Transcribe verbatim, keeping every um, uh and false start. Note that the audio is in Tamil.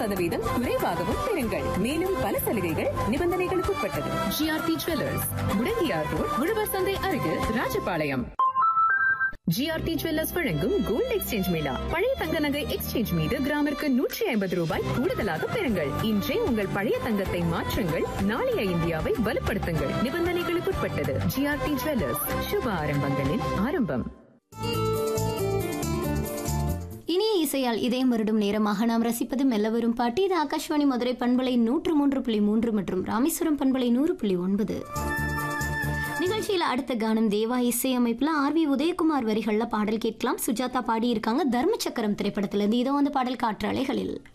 சதவீதம் குறைவாகவும் பெறுங்கள். மேலும் பல சலுகைகள் நிபந்தனைகளுக்கு உட்பட்டது. ஜிஆர்டி ஜுவல்லர்ஸ், முடங்கியார் ரோட், உழவர் சந்தை அருகில், ராஜபாளையம். ஜிஆர்டி ஜுவல்லர்ஸ் வழங்கும் கோல்ட் எக்ஸ்சேஞ்ச் மேளா. பழைய தங்க நகை எக்ஸ்சேஞ்ச் மீது கிராமிற்கு நூற்றி ஐம்பது ரூபாய் கூடுதலாக பெறுங்கள். இன்றே உங்கள் பழைய தங்கத்தை மாற்றுங்கள். நாளைய இந்தியாவை வலுப்படுத்துங்கள். நிபந்தனைகளுக்குட்பட்டது. ஜிஆர்டி ஜுவல்லர்ஸ், சுப ஆரம்பங்களின் ஆரம்பம். இனிய இசையால் இதயம் வருடும் நேரமாக நாம் ரசிப்பது மெல்ல வரும் பாட்டி. இது ஆகாஷ்வாணி மதுரை பண்பலை நூற்று மூன்று புள்ளி மூன்று மற்றும் ராமேஸ்வரம் பண்பலை நூறு புள்ளி ஒன்பது. நிகழ்ச்சியில் அடுத்த கானம் தேவா இசையமைப்புல ஆர் வி உதயகுமார் வரிகள்ல பாடல் கேட்கலாம். சுஜாதா பாடி இருக்காங்க தர்ம சக்கரம் திரைப்படத்திலிருந்து. இதோ அந்த பாடல் காற்றாலைகளில்.